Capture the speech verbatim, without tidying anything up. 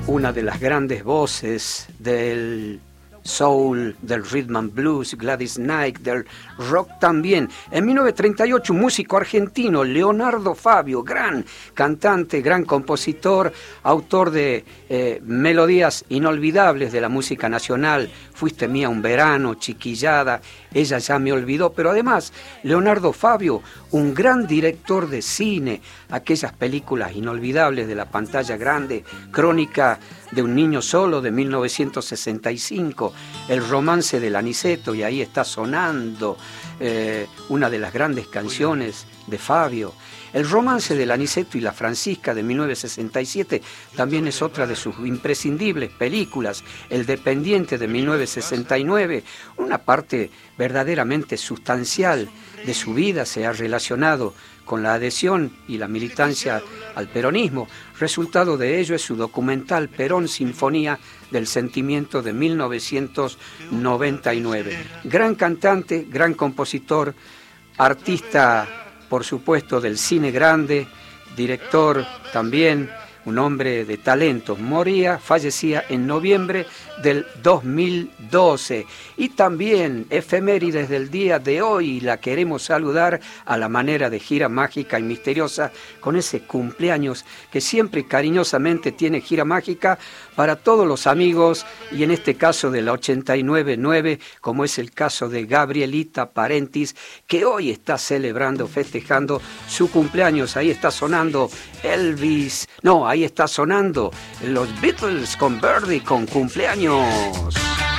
una de las grandes voces del soul, del rhythm and blues, Gladys Knight, del rock también. En mil novecientos treinta y ocho, un músico argentino, Leonardo Fabio, gran cantante, gran compositor, autor de eh, melodías inolvidables de la música nacional, Fuiste mía un verano, Chiquillada, Ella ya me olvidó, pero además Leonardo Fabio, un gran director de cine, aquellas películas inolvidables de la pantalla grande, Crónica de un niño solo de mil novecientos sesenta y cinco, El romance del Aniceto, y ahí está sonando eh, una de las grandes canciones de Fabio. El romance del Aniceto y la Francisca de mil novecientos sesenta y siete también es otra de sus imprescindibles películas. El dependiente de mil novecientos sesenta y nueve, una parte verdaderamente sustancial de su vida se ha relacionado con la adhesión y la militancia al peronismo. Resultado de ello es su documental Perón Sinfonía del Sentimiento de mil novecientos noventa y nueve. Gran cantante, gran compositor, artista, por supuesto, del cine grande, director también, un hombre de talento. Moría, fallecía en noviembre del dos mil doce. Y también efemérides del día de hoy, la queremos saludar a la manera de Gira Mágica y Misteriosa, con ese cumpleaños que siempre cariñosamente tiene Gira Mágica para todos los amigos, y en este caso de la ochenta y nueve nueve, como es el caso de Gabrielita Parentis, que hoy está celebrando, festejando su cumpleaños. Ahí está sonando Elvis, no, ahí está sonando los Beatles con Birdie con cumpleaños.